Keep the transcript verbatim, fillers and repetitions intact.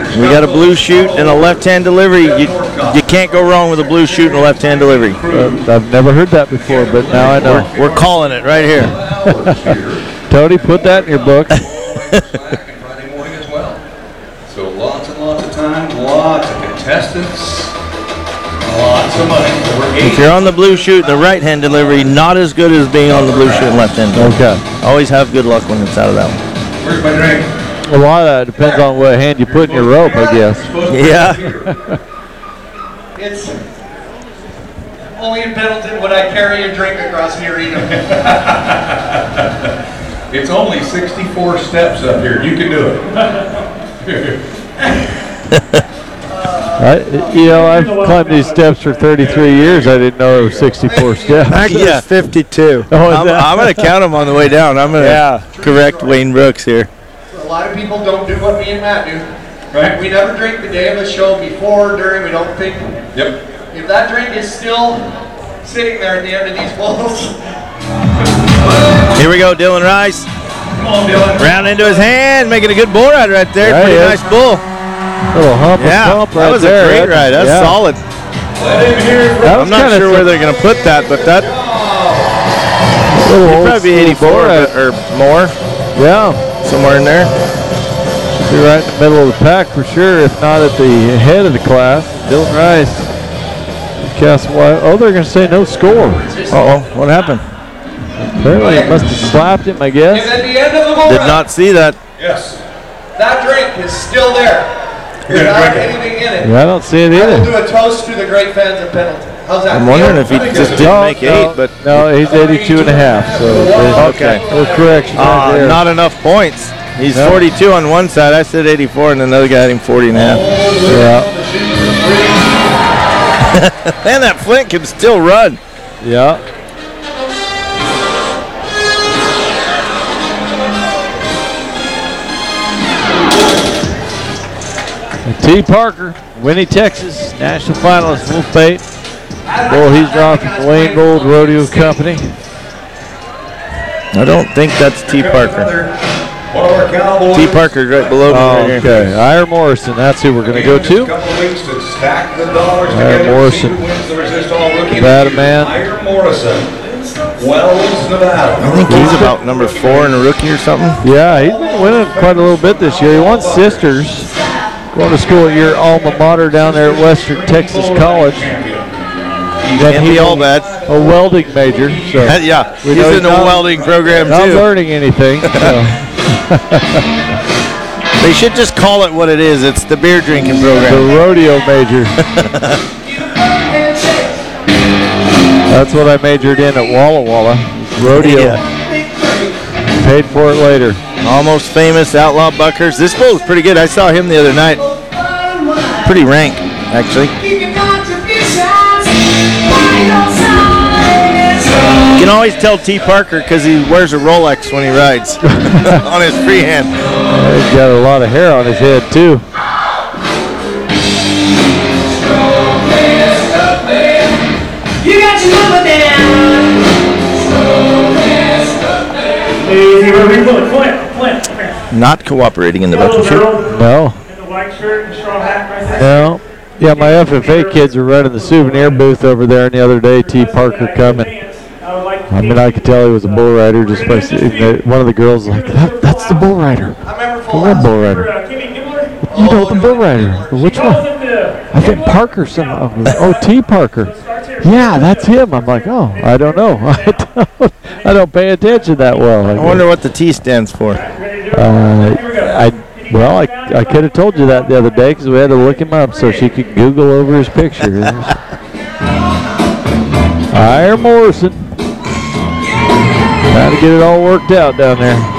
We got a blue chute and a left-hand delivery. You, you can't go wrong with a blue chute and a left-hand delivery. Uh, I've never heard that before, but now I know. We're, we're calling it right here. Tony, put that in your book. Friday morning as well. So lots and lots of time, lots of contestants, lots of money. If you're on the blue chute and the right-hand delivery, not as good as being on the blue chute and left-hand delivery. Okay. Always have good luck when it's out of that one. Where's my drink? A lot of that depends on what hand you put in your rope, I guess. Yeah. It's only in Pendleton would I carry a drink across the arena. It's only sixty-four steps up here. You can do it. I, you know, I've climbed these steps for thirty-three years. I didn't know there were sixty-four steps. Actually, Yeah. it's fifty-two. Oh, is I'm, that- I'm going to count them on the way down. I'm going to Yeah. correct Wayne Brooks here. A lot of people don't do what me and Matt do. Right? We never drink the day of the show, before, during. We don't think. Yep. If that drink is still sitting there at the end of these bowls, Here we go, Dylan Rice. Come on, Dylan. Round into his hand, making a good bull ride right there. There he Pretty is. nice bull. Little hump and Yeah, bump right that was there. a great ride. That's Yeah. solid. Let him hear it. That was I'm not kinda sure where some- they're going to put that, but that little would old probably be school eighty-four bull ride. or, or more, Yeah, somewhere in there. be right in the middle of the pack for sure, if not at the head of the class. Dylan Rice. Castle Wild. Oh, they're going to say no score. Uh-oh, what happened? Apparently, it must have slapped him, I if guess. at the end of the bowl Did ride, not see that. Yes. that drink is still there. You're gonna Without drink it. anything in it. Yeah, I don't see it I will either. do a toast to the great fans of Pendleton. How's that? I'm wondering if he I think just it's- didn't No, make no, eight, but no, he's eighty-two and a half. So there's Okay. no correction right uh, there. not enough points. He's No. forty-two on one side. I said eighty-four, and another guy had him forty and a half. Yeah, Man, that Flint can still run. yeah. And T. Parker, Winnie, Texas, national finalist, Wolf Bait. Bull he's drawn from the Wayne Gold Rodeo Company. I don't think that's T. Parker. One of our cowboys. T. Parker's right below me. Oh, right here. okay, Ira Morrison, that's who we're going to go Just a to. couple of weeks to stack the dollars Ira together. Morrison. See who wins the Resist All Rookie. Nevada man. Ira Morrison. Wells, Nevada. I think he's about number four in a rookie or something. Yeah, he's been winning quite a little bit this year. He won Sisters, going to school at your alma mater down there at Western Texas College. Can't be all bad. A welding major, so Yeah, We he's know in he's the not- welding program not too. learning anything. So. They should just call it what it is. It's the beer drinking The program. rodeo major. That's what I majored in at Walla Walla. Rodeo. Yeah. Paid for it later. Almost famous Outlaw Buckers. This bull is pretty good. I saw him the other night. Pretty rank, actually. You can always tell T. Parker because he wears a Rolex when he rides on his freehand. Uh, he's got a lot of hair on his head too. You got your number down. Easy, where we put Flint, Flint, come here. Not cooperating in the bucket Little shoot. girl No, in the white shirt and straw hat right there. no. Yeah, my F F A kids are running the souvenir booth over there, and the other day T. Parker coming. I would like to I mean, I could tell he was a bull rider just by seeing that. One of the girls was like, that, that's the bull rider. I remember The full one house. bull For, rider. uh, Kimmy Gibbler. You know the bull rider. Which Calls one? him the- I think Parker some. Oh, T. Parker. Yeah, that's him. I'm like, oh, I don't know. I don't, I don't pay attention that well. I I wonder what the T stands for. Ready to do it? Uh, Here we go. I well, I, I could have told you that the other day because we had to look him up so she could Google over his picture. Ira Morrison. Trying to get it all worked out down there.